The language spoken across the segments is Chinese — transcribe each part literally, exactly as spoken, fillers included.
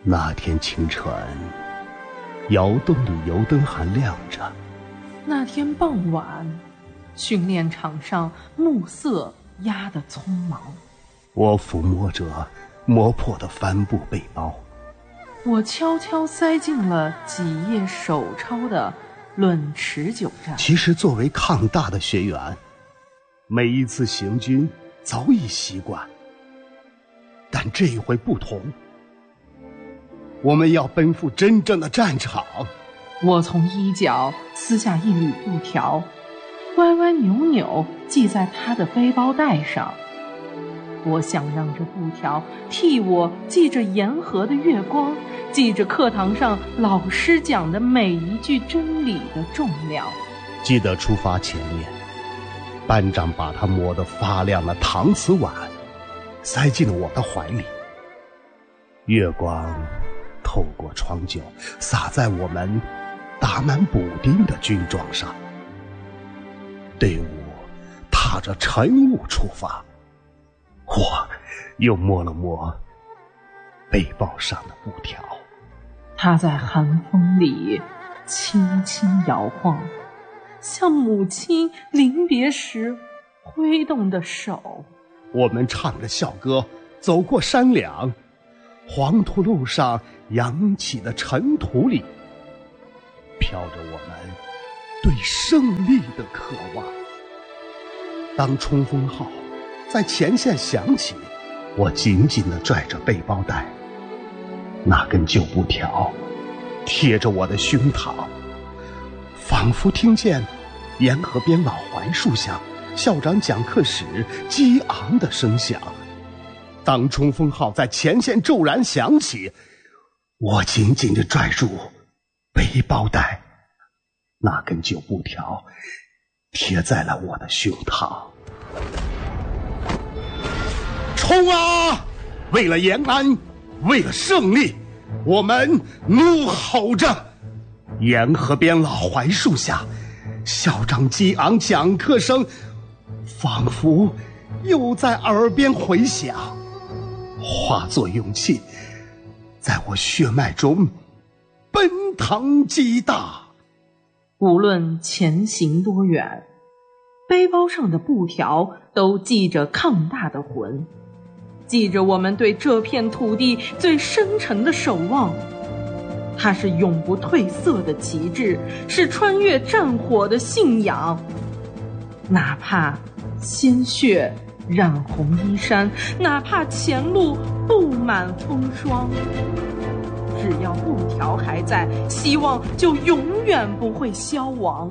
那天清晨，窑洞里油灯还亮着。 那天傍晚，训练场上暮色压得匆忙。 我抚摸着磨破的帆布背包， 我悄悄塞进了几页手抄的《论持久战》。 其实作为抗大的学员，每一次行军早已习惯，但这一回不同，我们要奔赴真正的战场。 我从衣角撕下一缕布条，歪歪扭扭系在他的背包带上。我想让这布条替我记着沿河的月光，记着课堂上老师讲的每一句真理的重量。 记得出发前面，班长把他磨得发亮的搪瓷碗塞进了我的怀里，月光透过窗角洒在我们打满补丁的军装上。队伍踏着晨雾出发，我又摸了摸背包上的布条， 它在寒风里轻轻摇晃，像母亲临别时挥动的手。 我们唱着校歌走过山梁，黄土路上扬起的尘土里飘着我们对胜利的渴望。当冲锋号在前线响起，我紧紧地拽着背包带，那根旧布条贴着我的胸膛，仿佛听见沿河边老槐树下校长讲课时激昂的声响。当冲锋号在前线骤然响起，我紧紧地拽住背包带，那根旧布条贴在了我的胸膛。冲啊！为了延安，为了胜利，我们怒吼着。沿河边老槐树下，校长激昂讲课声仿佛又在耳边回响，化作勇气，在我血脉中奔腾激荡。 无论前行多远，背包上的布条都系着抗大的魂，记着我们对这片土地最深沉的守望。它是永不褪色的旗帜，是穿越战火的信仰。哪怕鲜血染红衣衫，哪怕前路布满风霜，只要布条还在，希望就永远不会消亡。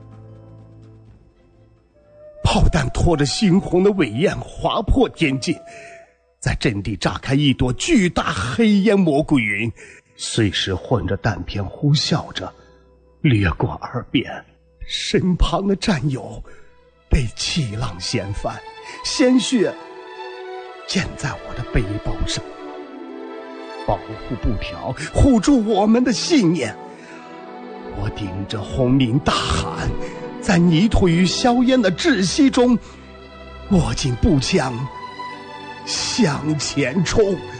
炮弹拖着猩红的尾焰划破天际，在阵地炸开一朵巨大黑烟蘑菇云，碎石混着弹片呼啸着掠过耳边。身旁的战友被气浪掀翻，鲜血溅在我的背包上。保护布条，护住我们的信念。我顶着轰鸣大喊，在泥土与硝烟的窒息中握紧步枪向前冲。